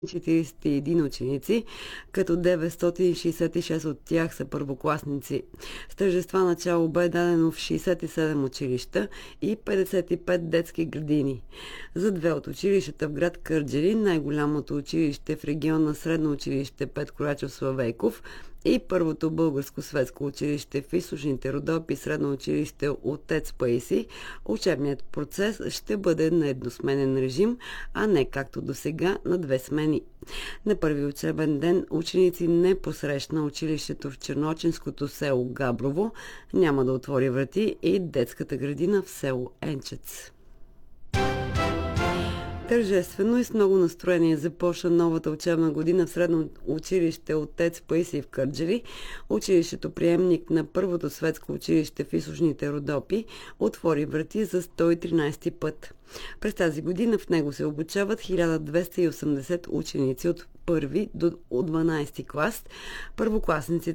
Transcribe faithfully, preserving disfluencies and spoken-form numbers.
четиридесет и един ученици, като деветстотин шейсет и шест от тях са първокласници. С тържества начало бе дадено в шейсет и седем училища и петдесет и пет детски градини. За две от училищата в град Кърджали, най-голямото училище в региона Средно училище Петко Рачов Славейков и първото българско светско училище в източните Родопи, Средно училище Отец Паисий, учебният процес ще бъде на едносменен режим, а не както до сега на две смени. На първи учебен ден ученици не посрещна училището в черноочинското село Габрово, няма да отвори врати и детската градина в село Енчец. Тържествено и с много настроение започна новата учебна година в Средно училище Отец Паисий в Кърджали. Училището, приемник на първото светско училище в източните Родопи, отвори врати за сто и тринадесети път. През тази година в него се обучават хиляда двеста и осемдесет ученици от първи до дванадесети клас. Първокласниците